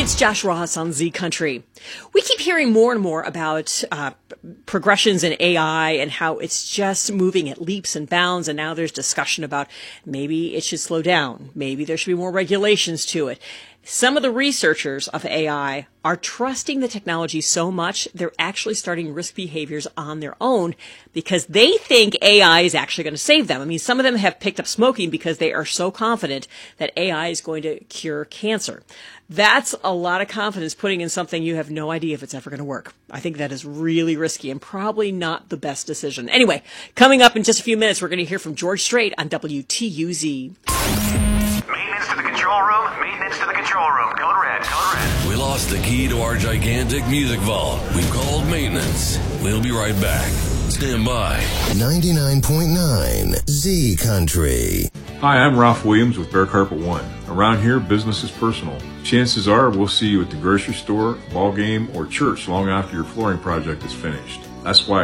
It's Josh Ross on Z Country. We keep hearing more and more about progressions in AI and how it's just moving at leaps and bounds. And now there's discussion about maybe it should slow down. Maybe there should be more regulations to it. Some of the researchers of AI are trusting the technology so much, they're actually starting risk behaviors on their own because they think AI is actually going to save them. I mean, some of them have picked up smoking because they are so confident that AI is going to cure cancer. That's a lot of confidence putting in something you have no idea if it's ever going to work. I think that is really risky and probably not the best decision. Anyway, coming up in just a few minutes, we're going to hear from George Strait on WTUZ. Maintenance to the control room. Maintenance to the control room. Code red. Code red. We lost the key to our gigantic music vault. We've called maintenance. We'll be right back. Stand by. 99.9 Z Country. Hi, I'm Ralph Williams with Bear Carpet One. Around here, business is personal. Chances are we'll see you at the grocery store, ball game, or church long after your flooring project is finished. That's why